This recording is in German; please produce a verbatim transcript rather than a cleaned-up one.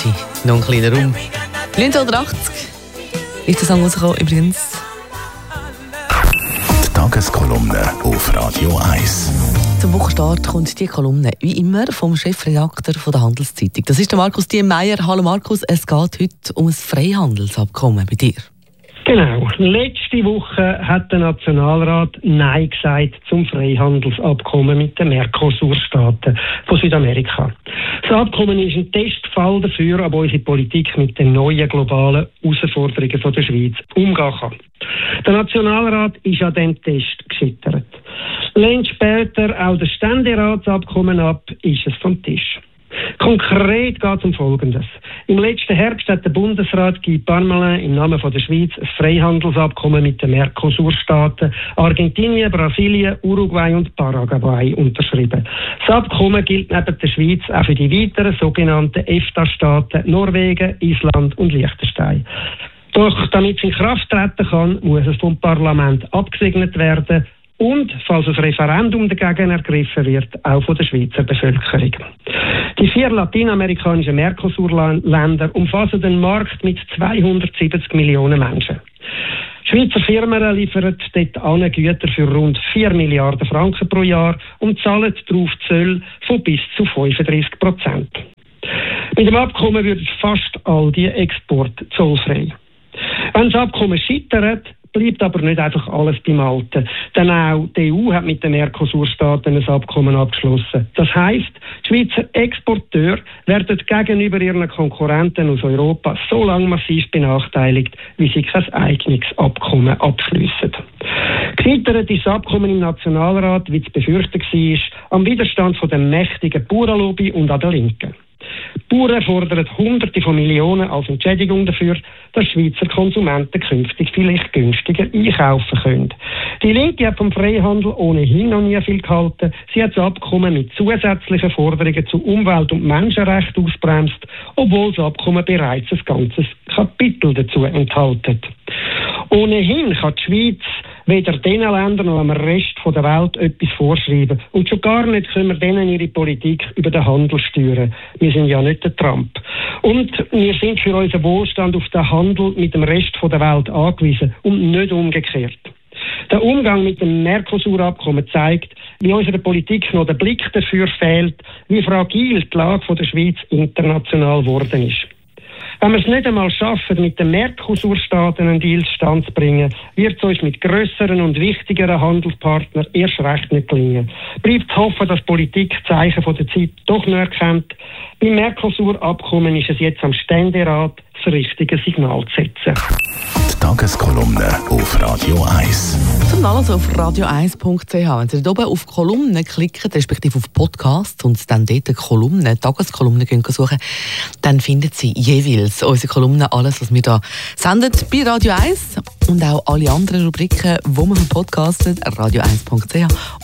Avicii, noch ein kleiner Raum. neunzehnhundertachtzig ist der Song rausgekommen, übrigens. Die Tageskolumne auf Radio eins. Zum Wochenstart kommt die Kolumne, wie immer, vom Chefredakteur von der Handelszeitung. Das ist der Markus Diemeyer. Hallo Markus, es geht heute um ein Freihandelsabkommen bei dir. Genau. Letzte Woche hat der Nationalrat Nein gesagt zum Freihandelsabkommen mit den Mercosur-Staaten von Südamerika. Das Abkommen ist ein Testfall dafür, ob unsere Politik mit den neuen globalen Herausforderungen von der Schweiz umgehen kann. Der Nationalrat ist an diesem Test gescheitert. Lehnt später auch das Ständeratsabkommen ab, ist es vom Tisch. Konkret geht es um Folgendes. Im letzten Herbst hat der Bundesrat Guy Parmelin im Namen von der Schweiz ein Freihandelsabkommen mit den Mercosur-Staaten Argentinien, Brasilien, Uruguay und Paraguay unterschrieben. Das Abkommen gilt neben der Schweiz auch für die weiteren sogenannten EFTA-Staaten Norwegen, Island und Liechtenstein. Doch damit es in Kraft treten kann, muss es vom Parlament abgesegnet werden und, falls ein Referendum dagegen ergriffen wird, auch von der Schweizer Bevölkerung. Die vier lateinamerikanischen Mercosur-Länder umfassen den Markt mit zweihundertsiebzig Millionen Menschen. Schweizer Firmen liefern dort an Güter für rund vier Milliarden Franken pro Jahr und zahlen darauf Zölle von bis zu fünfunddreißig Prozent. Mit dem Abkommen würden fast all die Exporte zollfrei. Wenn das Abkommen scheitert, bleibt aber nicht einfach alles beim Alten. Denn auch die E U hat mit den Mercosur-Staaten ein Abkommen abgeschlossen. Das heisst, die Schweizer Exporteure werden gegenüber ihren Konkurrenten aus Europa so lange massiv benachteiligt, wie sie kein eigenes Abkommen abschliessen. Gescheitert ist das Abkommen im Nationalrat, wie zu befürchten war, am Widerstand von der mächtigen Bauernlobby und an der Linken. Die Bauern fordern Hunderte von Millionen als Entschädigung dafür, dass Schweizer Konsumenten künftig vielleicht günstiger einkaufen können. Die Linke hat vom Freihandel ohnehin noch nie viel gehalten. Sie hat das Abkommen mit zusätzlichen Forderungen zu Umwelt- und Menschenrechten ausbremst, obwohl das Abkommen bereits ein ganzes Kapitel dazu enthält. Ohnehin kann die Schweiz weder diesen Ländern noch am Rest der Welt etwas vorschreiben. Und schon gar nicht können wir denen ihre Politik über den Handel steuern. Wir sind ja nicht der Trump. Und wir sind für unseren Wohlstand auf den Handel mit dem Rest der Welt angewiesen und nicht umgekehrt. Der Umgang mit dem Mercosur-Abkommen zeigt, wie unserer Politik noch der Blick dafür fehlt, wie fragil die Lage der Schweiz international geworden ist. Wenn wir es nicht einmal schaffen, mit den Mercosur-Staaten einen Deal zustande zu bringen, wird es uns mit grösseren und wichtigeren Handelspartnern erst recht nicht gelingen. Bleibt zu hoffen, dass die Politik die Zeichen von der Zeit doch nicht erkennt. Beim Mercosur-Abkommen ist es jetzt am Ständerat, das richtige Signal zu setzen. Die Tageskolumne auf Radio eins. Zum Alles auf radio eins punkt c h. Wenn Sie dort oben auf Kolumnen klicken, respektive auf Podcasts und dann dort Kolumnen, Tageskolumnen gehen suchen, dann finden Sie jeweils unsere Kolumnen, alles, was wir hier senden bei Radio eins und auch alle anderen Rubriken, die wir podcasten, radio eins punkt c h